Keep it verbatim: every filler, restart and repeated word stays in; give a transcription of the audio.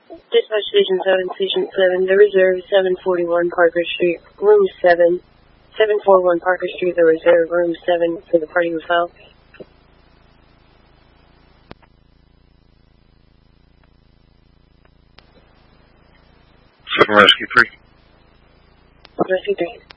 Dispatch Station seven, Station seven, the reserve, seven forty-one Parker Street, room seven, seven forty-one Parker Street, the reserve, room seven, for the party who fell. Seven Rescue three. Rescue three.